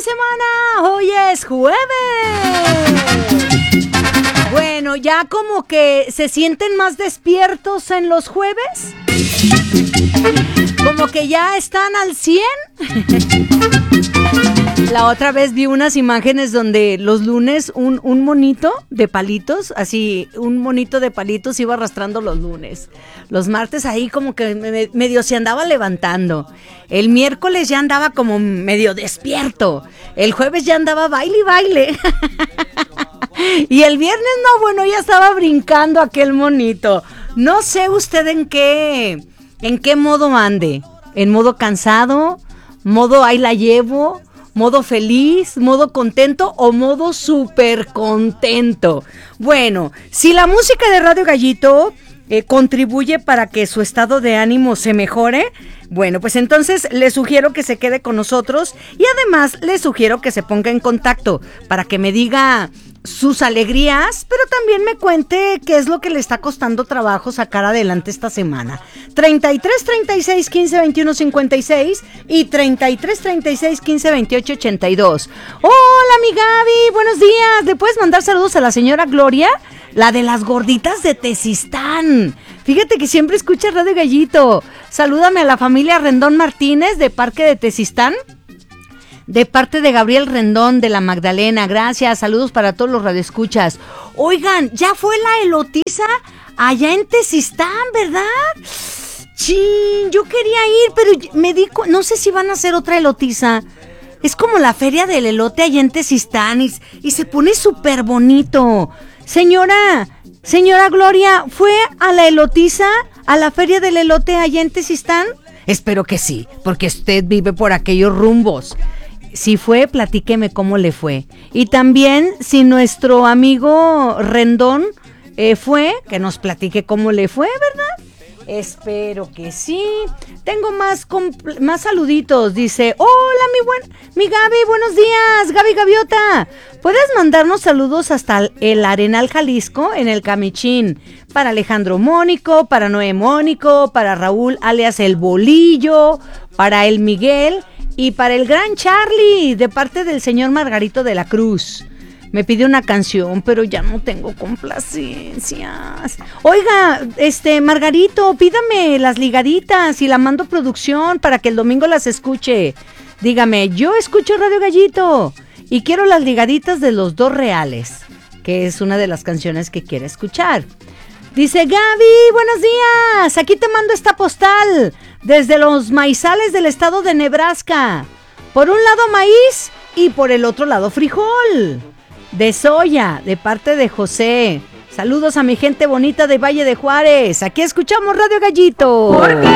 semana, hoy es jueves. Bueno, ya como que se sienten más despiertos en los jueves. Como que ya están al 100. La otra vez vi unas imágenes donde los lunes un monito de palitos, así, un monito de palitos iba arrastrando los lunes. Los martes ahí como que medio se andaba levantando. El miércoles ya andaba como medio despierto. El jueves ya andaba baile y baile. Y el viernes no, bueno, ya estaba brincando aquel monito. No sé usted en qué modo ande. ¿En modo cansado? ¿Modo ahí la llevo? ¿Modo feliz? ¿Modo contento? ¿O modo súper contento? Bueno, si la música de Radio Gallito contribuye para que su estado de ánimo se mejore, bueno, pues entonces le sugiero que se quede con nosotros y además le sugiero que se ponga en contacto para que me diga sus alegrías, pero también me cuente qué es lo que le está costando trabajo sacar adelante esta semana. 33 36 15 21 56 y 33 36 15 28 82. Hola, mi Gaby, buenos días. ¿Le puedes mandar saludos a la señora Gloria? La de las gorditas de Tezistán. Fíjate que siempre escucha Radio Gallito. Salúdame a la familia Rendón Martínez de Parque de Tezistán. De parte de Gabriel Rendón de la Magdalena, gracias, saludos para todos los radioescuchas. Oigan, ya fue la elotiza allá en Tezistán, ¿verdad? Chin, yo quería ir, pero me di no sé si van a hacer otra elotiza. Es como la feria del elote allá en Tezistán y se pone súper bonito. Señora Gloria, ¿fue a la elotiza, a la feria del elote allá en Tezistán? Espero que sí, porque usted vive por aquellos rumbos. Si fue, platíqueme cómo le fue. Y también, si nuestro amigo Rendón fue, que nos platique cómo le fue, ¿verdad? Espero que sí. Tengo más saluditos. Dice, hola, mi Gaby, buenos días, Gaby Gaviota. ¿Puedes mandarnos saludos hasta el Arenal Jalisco, en el Camichín? Para Alejandro Mónico, para Noé Mónico, para Raúl alias El Bolillo, para el Miguel y para el gran Charlie, de parte del señor Margarito de la Cruz. Me pide una canción, pero ya no tengo complacencias. Oiga, Margarito, pídame las ligaditas y la mando a producción para que el domingo las escuche. Dígame, yo escucho Radio Gallito y quiero las ligaditas de Los Dos Reales, que es una de las canciones que quiere escuchar. Dice, Gaby, buenos días, aquí te mando esta postal desde los maizales del estado de Nebraska. Por un lado maíz y por el otro lado frijol. De soya, de parte de José. Saludos a mi gente bonita de Valle de Juárez. Aquí escuchamos Radio Gallito. Porque